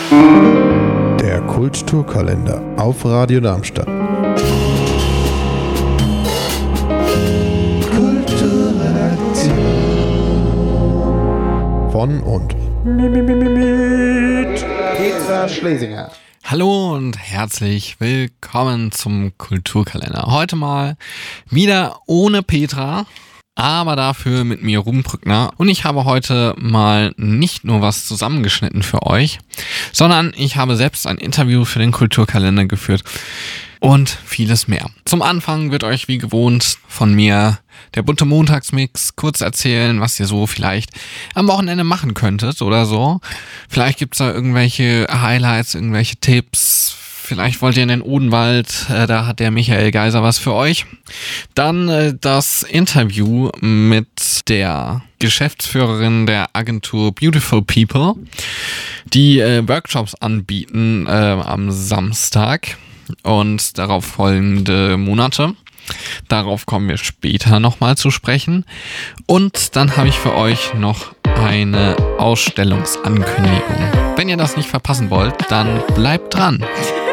Der Kulturkalender auf Radio Darmstadt. Kulturredaktion. Von und mit Petra Schlesinger. Hallo und herzlich willkommen zum Kulturkalender. Heute mal wieder ohne Petra, aber dafür mit mir Ruben Brückner. Und ich habe heute mal nicht nur was zusammengeschnitten für euch, sondern ich habe selbst ein Interview für den Kulturkalender geführt und vieles mehr. Zum Anfang wird euch wie gewohnt von mir der bunte Montagsmix kurz erzählen, was ihr so vielleicht am Wochenende machen könntet oder so. Vielleicht gibt's da irgendwelche Highlights, irgendwelche Tipps. Vielleicht wollt ihr in den Odenwald, da hat der Michael Geiser was für euch. Dann das Interview mit der Geschäftsführerin der Agentur Beautiful People, die Workshops anbieten am Samstag und darauf folgende Monate. Darauf kommen wir später nochmal zu sprechen. Und dann habe ich für euch noch eine Ausstellungsankündigung. Wenn ihr das nicht verpassen wollt, dann bleibt dran.